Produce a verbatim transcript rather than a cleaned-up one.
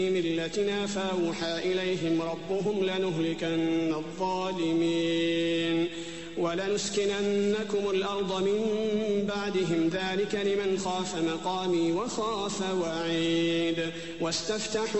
ملتنا فأوحى إليهم ربهم لنهلكن الظالمين ولنسكننكم الأرض من بعدهم ذلك لمن خاف مقامي وخاف وعيد واستفتحوا